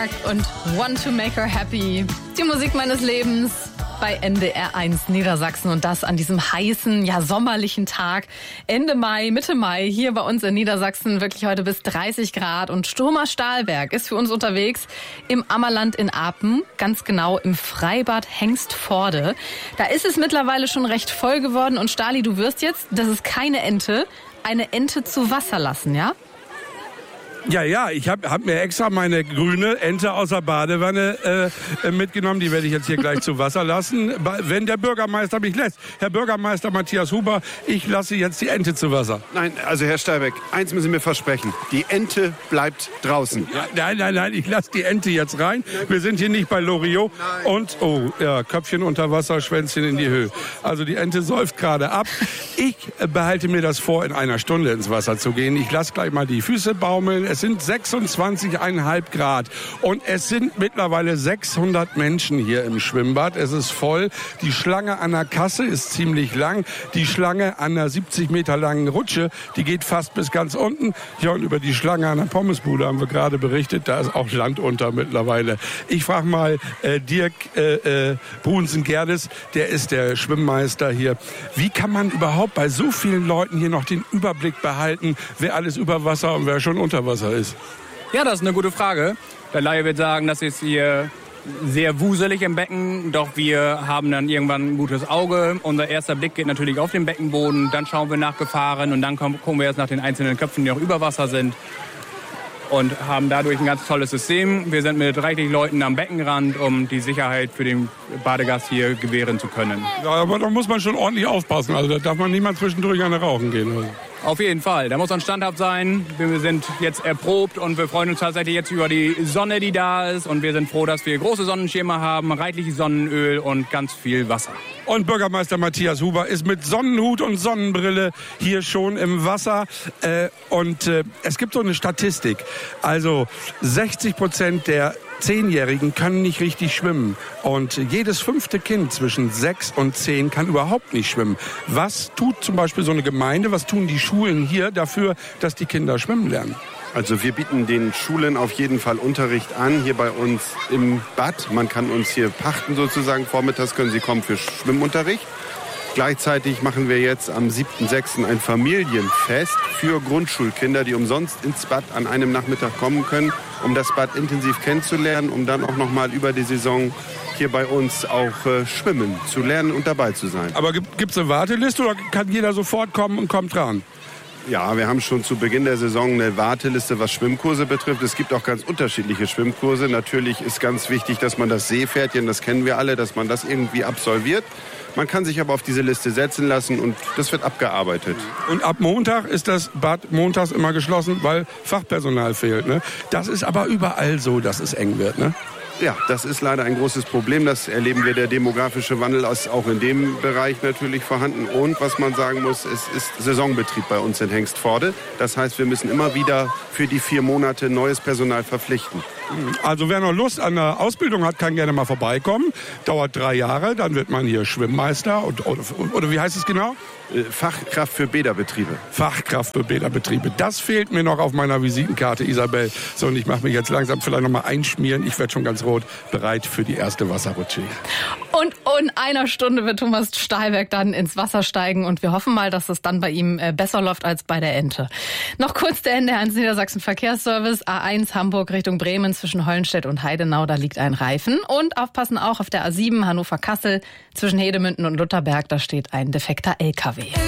Stahlberg und Want to Make Her Happy. Die Musik meines Lebens bei NDR1 Niedersachsen und das an diesem heißen, sommerlichen Tag. Ende Mai, Mitte Mai, hier bei uns in Niedersachsen wirklich heute bis 30 Grad. Und Thomas Stahlberg ist für uns unterwegs im Ammerland in Apen, ganz genau im Freibad Hengstforde. Da ist es mittlerweile schon recht voll geworden. Und Stahli, du wirst jetzt, das ist keine Ente, eine Ente zu Wasser lassen, ja? Ja, ich hab mir extra meine grüne Ente aus der Badewanne mitgenommen. Die werde ich jetzt hier gleich zu Wasser lassen, wenn der Bürgermeister mich lässt. Herr Bürgermeister Matthias Huber, ich lasse jetzt die Ente zu Wasser. Nein, also Herr Stahlberg, eins müssen Sie mir versprechen. Die Ente bleibt draußen. Ja, nein, ich lasse die Ente jetzt rein. Wir sind hier nicht bei Loriot. Und, Köpfchen unter Wasser, Schwänzchen in die Höhe. Also die Ente säuft gerade ab. Ich behalte mir das vor, in einer Stunde ins Wasser zu gehen. Ich lasse gleich mal die Füße baumeln. Es sind 26,5 Grad und es sind mittlerweile 600 Menschen hier im Schwimmbad. Es ist voll. Die Schlange an der Kasse ist ziemlich lang. Die Schlange an der 70 Meter langen Rutsche, die geht fast bis ganz unten. Ja, und über die Schlange an der Pommesbude haben wir gerade berichtet. Da ist auch Land unter mittlerweile. Ich frage mal Dirk Brunsen-Gerdes, der ist der Schwimmmeister hier. Wie kann man überhaupt bei so vielen Leuten hier noch den Überblick behalten, wer alles über Wasser und wer schon unter Wasser ist? Ja, das ist eine gute Frage. Der Laie wird sagen, das ist hier sehr wuselig im Becken, doch wir haben dann irgendwann ein gutes Auge. Unser erster Blick geht natürlich auf den Beckenboden, dann schauen wir nach Gefahren und dann gucken wir jetzt nach den einzelnen Köpfen, die auch über Wasser sind und haben dadurch ein ganz tolles System. Wir sind mit reichlich Leuten am Beckenrand, um die Sicherheit für den Badegast hier gewähren zu können. Ja, aber da muss man schon ordentlich aufpassen. Also da darf man niemand zwischendurch an Rauchen gehen. Also. Auf jeden Fall. Da muss man standhaft sein. Wir sind jetzt erprobt und wir freuen uns tatsächlich jetzt über die Sonne, die da ist. Und wir sind froh, dass wir große Sonnenschirme haben, reichliches Sonnenöl und ganz viel Wasser. Und Bürgermeister Matthias Huber ist mit Sonnenhut und Sonnenbrille hier schon im Wasser. Es gibt so eine Statistik. Also 60% der 10-Jährigen können nicht richtig schwimmen. Und jedes 5. Kind zwischen 6 und 10 kann überhaupt nicht schwimmen. Was tut zum Beispiel so eine Gemeinde, was tun die Schulen hier dafür, dass die Kinder schwimmen lernen? Also wir bieten den Schulen auf jeden Fall Unterricht an, hier bei uns im Bad. Man kann uns hier pachten sozusagen. Vormittags können Sie kommen für Schwimmunterricht. Gleichzeitig machen wir jetzt am 7.6. ein Familienfest für Grundschulkinder, die umsonst ins Bad an einem Nachmittag kommen können, um das Bad intensiv kennenzulernen, um dann auch nochmal über die Saison hier bei uns auch schwimmen zu lernen und dabei zu sein. Aber gibt es eine Warteliste oder kann jeder sofort kommen und kommt dran? Ja, wir haben schon zu Beginn der Saison eine Warteliste, was Schwimmkurse betrifft. Es gibt auch ganz unterschiedliche Schwimmkurse. Natürlich ist ganz wichtig, dass man das Seepferdchen, das kennen wir alle, dass man das irgendwie absolviert. Man kann sich aber auf diese Liste setzen lassen und das wird abgearbeitet. Und ab Montag ist das Bad montags immer geschlossen, weil Fachpersonal fehlt. Ne? Das ist aber überall so, dass es eng wird. Ne? Ja, das ist leider ein großes Problem. Das erleben wir. Der demografische Wandel ist auch in dem Bereich natürlich vorhanden. Und was man sagen muss, es ist Saisonbetrieb bei uns in Hengstforde. Das heißt, wir müssen immer wieder für die 4 Monate neues Personal verpflichten. Also wer noch Lust an der Ausbildung hat, kann gerne mal vorbeikommen. Dauert 3 Jahre, dann wird man hier Schwimmmeister. Oder wie heißt es genau? Fachkraft für Bäderbetriebe. Fachkraft für Bäderbetriebe. Das fehlt mir noch auf meiner Visitenkarte, Isabel. So, und ich mache mich jetzt langsam vielleicht noch mal einschmieren. Ich werde schon ganz rot, bereit für die erste Wasserrutsche. Und in einer Stunde wird Thomas Stahlberg dann ins Wasser steigen. Und wir hoffen mal, dass es dann bei ihm besser läuft als bei der Ente. Noch kurz der NDR1 Niedersachsen Verkehrsservice. A1 Hamburg Richtung Bremen zwischen Hollenstedt und Heidenau. Da liegt ein Reifen. Und aufpassen auch auf der A7 Hannover-Kassel zwischen Hedemünden und Lutherberg. Da steht ein defekter LKW.